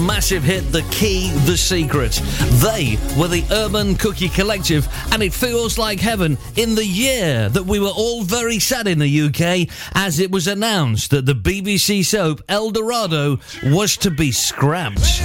Massive hit, The Key, The Secret. They were the Urban Cookie Collective, and it feels like heaven in the year that we were all very sad in the UK as it was announced that the BBC soap El Dorado was to be scrapped.